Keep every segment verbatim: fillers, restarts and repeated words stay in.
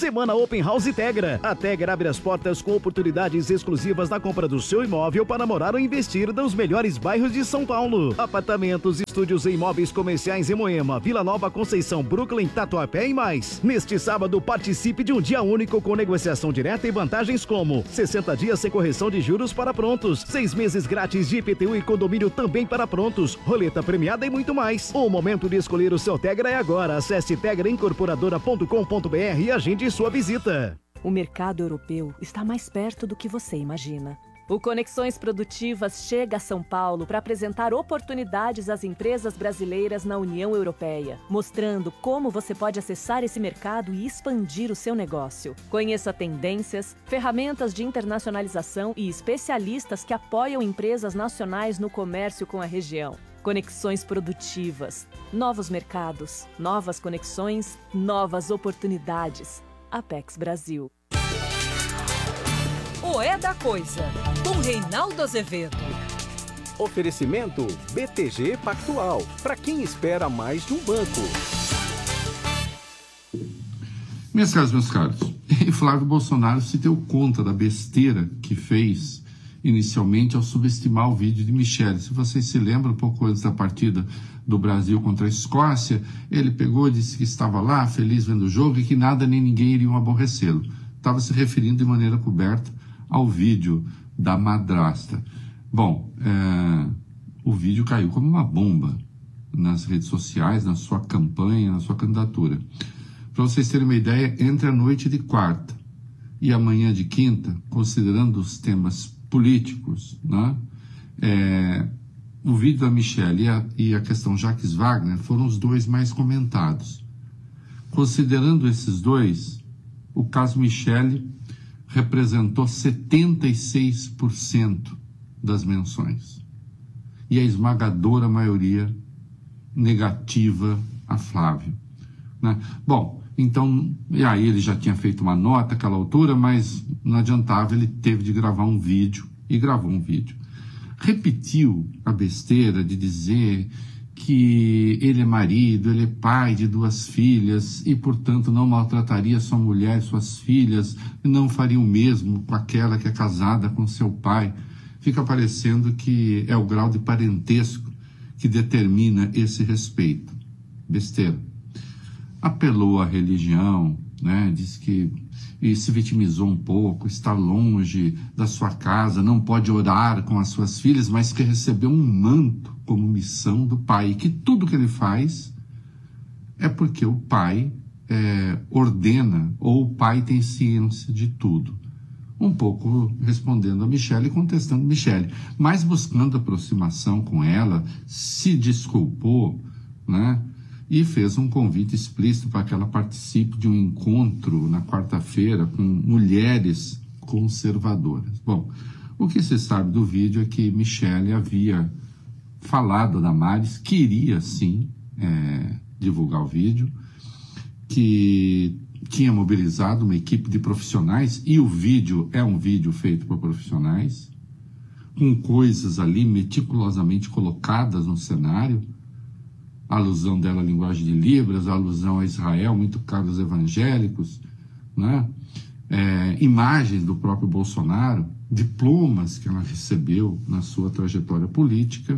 Semana Open House Tegra. A Tegra abre as portas com oportunidades exclusivas na compra do seu imóvel para morar ou investir nos melhores bairros de São Paulo. Apartamentos, estúdios e imóveis comerciais em Moema, Vila Nova, Conceição, Brooklyn, Tatuapé e mais. Neste sábado, participe de um dia único com negociação direta e vantagens como sessenta dias sem correção de juros para prontos, seis meses grátis de I P T U e condomínio também para prontos, roleta premiada e muito mais. O momento de escolher o seu Tegra é agora. Acesse tegra incorporadora ponto com ponto br e agende sua visita. O mercado europeu está mais perto do que você imagina. O Conexões Produtivas chega a São Paulo para apresentar oportunidades às empresas brasileiras na União Europeia, mostrando como você pode acessar esse mercado e expandir o seu negócio. Conheça tendências, ferramentas de internacionalização e especialistas que apoiam empresas nacionais no comércio com a região. Conexões Produtivas. Novos mercados, novas conexões, novas oportunidades. Apex Brasil. O É da Coisa, com Reinaldo Azevedo. Oferecimento B T G Pactual, para quem espera mais de um banco. Minhas caras, meus caros, e Flávio Bolsonaro se deu conta da besteira que fez inicialmente ao subestimar o vídeo de Michele. Se vocês se lembram, um pouco antes da partida do Brasil contra a Escócia, ele pegou e disse que estava lá, feliz vendo o jogo e que nada nem ninguém iriam aborrecê-lo. Estava se referindo de maneira coberta ao vídeo da madrasta. Bom, é, o vídeo caiu como uma bomba nas redes sociais, na sua campanha, na sua candidatura. Para vocês terem uma ideia, entre a noite de quarta e a manhã de quinta, considerando os temas políticos, né, é, o vídeo da Michele e a, e a questão Jacques Wagner foram os dois mais comentados. Considerando esses dois, o caso Michele representou setenta e seis por cento das menções. E a esmagadora maioria negativa a Flávio, né? Bom, então, e aí ele já tinha feito uma nota àquela altura, mas não adiantava, ele teve de gravar um vídeo, e gravou um vídeo. Repetiu a besteira de dizer que ele é marido, ele é pai de duas filhas e, portanto, não maltrataria sua mulher e suas filhas, e não faria o mesmo com aquela que é casada com seu pai. Fica parecendo que é o grau de parentesco que determina esse respeito. Besteira. Apelou à religião, né? Diz que e se vitimizou um pouco, está longe da sua casa, não pode orar com as suas filhas, mas que recebeu um manto como missão do pai, e que tudo que ele faz é porque o pai é, ordena, ou o pai tem ciência de tudo. Um pouco respondendo a Michele e contestando Michele, mas buscando aproximação com ela, se desculpou, né? E fez um convite explícito para que ela participe de um encontro na quarta-feira com mulheres conservadoras. Bom, o que se sabe do vídeo é que Michele havia falado a Damares, queria sim é, divulgar o vídeo, que tinha mobilizado uma equipe de profissionais, e o vídeo é um vídeo feito por profissionais, com coisas ali meticulosamente colocadas no cenário, a alusão dela à linguagem de Libras, a alusão a Israel, muito caro aos evangélicos, né? É, imagens do próprio Bolsonaro, diplomas que ela recebeu na sua trajetória política.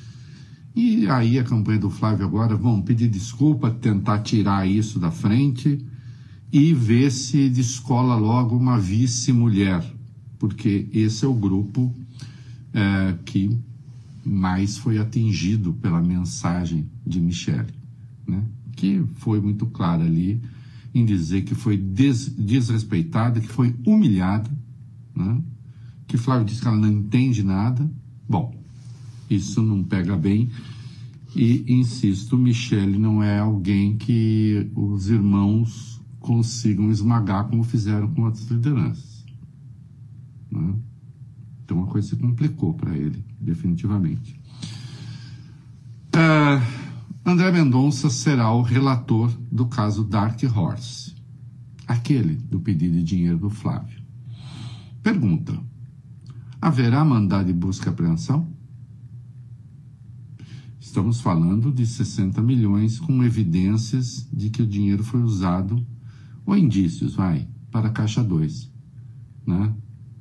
E aí a campanha do Flávio agora, vão pedir desculpa, tentar tirar isso da frente e ver se descola logo uma vice-mulher, porque esse é o grupo é, que mais foi atingido pela mensagem de Michele, né? Que foi muito clara ali em dizer que foi des, desrespeitada, que foi humilhada, né? Que Flávio disse que ela não entende nada. Bom, isso não pega bem. E, insisto, Michele não é alguém que os irmãos consigam esmagar como fizeram com outras lideranças, né? Então uma coisa se complicou para ele, definitivamente. Uh, André Mendonça será o relator do caso Dark Horse, aquele do pedido de dinheiro do Flávio. Pergunta: haverá mandado de busca e apreensão? Estamos falando de sessenta milhões com evidências de que o dinheiro foi usado ou indícios, vai, para a caixa dois, né?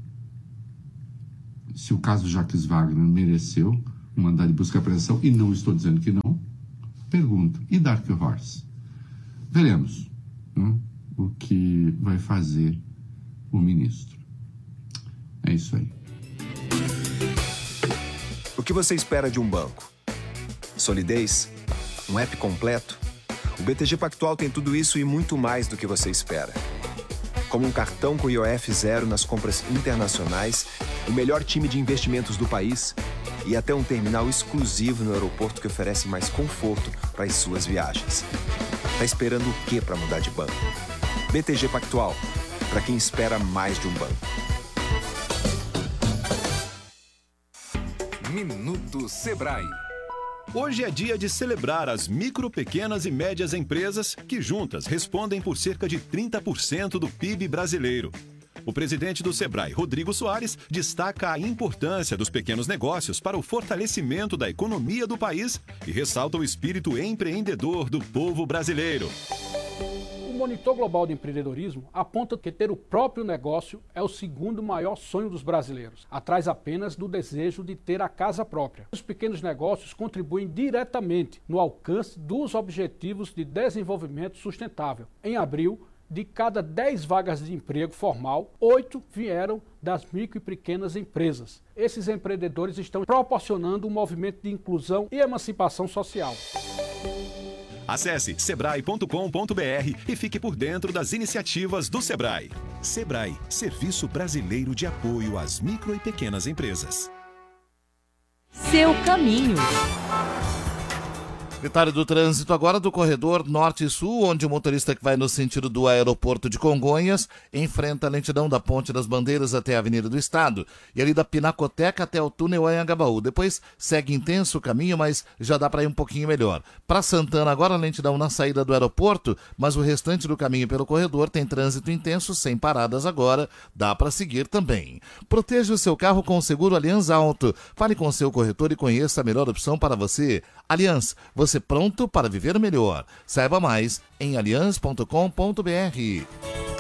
Se o caso Jacques Wagner mereceu um mandado de busca e apreensão, e não estou dizendo que não, pergunto, e Dark Horse? Veremos, né, o que vai fazer o ministro. É isso aí. O que você espera de um banco? Solidez? Um app completo? O B T G Pactual tem tudo isso e muito mais do que você espera. Como um cartão com I O F zero nas compras internacionais, o melhor time de investimentos do país e até um terminal exclusivo no aeroporto que oferece mais conforto para as suas viagens. Tá esperando o quê para mudar de banco? B T G Pactual, para quem espera mais de um banco. Minuto Sebrae. Hoje é dia de celebrar as micro, pequenas e médias empresas que juntas respondem por cerca de trinta por cento do P I B brasileiro. O presidente do Sebrae, Rodrigo Soares, destaca a importância dos pequenos negócios para o fortalecimento da economia do país e ressalta o espírito empreendedor do povo brasileiro. O Monitor Global de Empreendedorismo aponta que ter o próprio negócio é o segundo maior sonho dos brasileiros, atrás apenas do desejo de ter a casa própria. Os pequenos negócios contribuem diretamente no alcance dos Objetivos de Desenvolvimento Sustentável. Em abril, de cada dez vagas de emprego formal, oito vieram das micro e pequenas empresas. Esses empreendedores estão proporcionando um movimento de inclusão e emancipação social. Acesse sebrae ponto com ponto br e fique por dentro das iniciativas do Sebrae. Sebrae, Serviço Brasileiro de Apoio às Micro e Pequenas Empresas. Seu caminho. Detalhe do trânsito agora do corredor norte e sul, onde o motorista que vai no sentido do aeroporto de Congonhas enfrenta a lentidão da Ponte das Bandeiras até a Avenida do Estado e ali da Pinacoteca até o túnel Anhangabaú. Depois segue intenso o caminho, mas já dá para ir um pouquinho melhor. Para Santana agora a lentidão na saída do aeroporto, mas o restante do caminho pelo corredor tem trânsito intenso, sem paradas agora, dá para seguir também. Proteja o seu carro com o seguro Allianz Auto. Fale com o seu corretor e conheça a melhor opção para você. Allianz, você pronto para viver melhor. Saiba mais em allianz ponto com ponto br.